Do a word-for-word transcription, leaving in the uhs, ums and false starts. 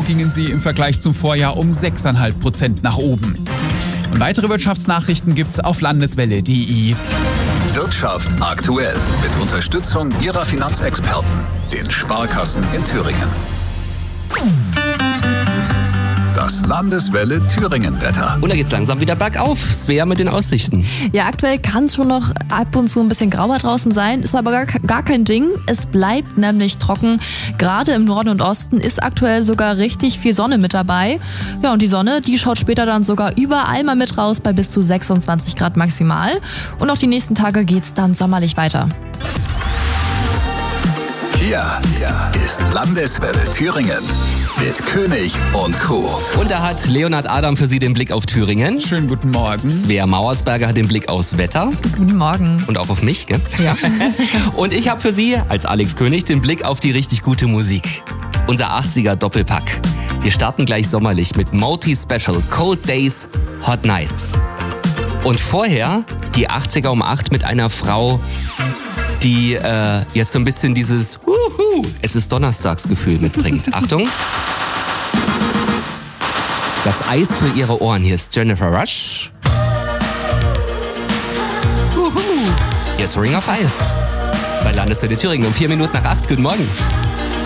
gingen sie im Vergleich zum Vorjahr um sechs Komma fünf Prozent nach oben. Und weitere Wirtschaftsnachrichten gibt's auf landeswelle punkt de. Wirtschaft aktuell mit Unterstützung Ihrer Finanzexperten, den Sparkassen in Thüringen. Das Landeswelle Thüringen-Wetter. Und da geht's langsam wieder bergauf. Svea mit den Aussichten. Ja, aktuell kann es schon noch ab und zu ein bisschen grauer draußen sein, ist aber gar, gar kein Ding. Es bleibt nämlich trocken. Gerade im Norden und Osten ist aktuell sogar richtig viel Sonne mit dabei. Ja, und die Sonne, die schaut später dann sogar überall mal mit raus bei bis zu sechsundzwanzig Grad maximal. Und auch die nächsten Tage geht's dann sommerlich weiter. Hier ist Landeswelle Thüringen mit König und Co. Und da hat Leonhard Adam für Sie den Blick auf Thüringen. Schönen guten Morgen. Svea Mauersberger hat den Blick aufs Wetter. Guten Morgen. Und auch auf mich, gell? Ja. Und ich habe für Sie als Alex König den Blick auf die richtig gute Musik. Unser achtziger Doppelpack. Wir starten gleich sommerlich mit Moti Special, Cold Days, Hot Nights. Und vorher die achtziger um acht mit einer Frau, die äh, jetzt so ein bisschen dieses Wuhu, es ist Donnerstagsgefühl mitbringt. Achtung. Das Eis für Ihre Ohren. Hier ist Jennifer Rush. Wuhu. Jetzt Ring of Ice. Bei Landeswelle Thüringen um vier Minuten nach acht. Guten Morgen.